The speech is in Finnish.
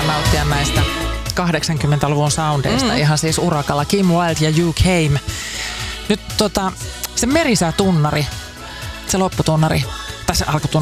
nauttia näistä 80-luvun soundeista. Ihan siis urakalla. Kim Wilde ja You Came. Nyt se merisäätunnari, se lopputunnari, tai se alkutunnari.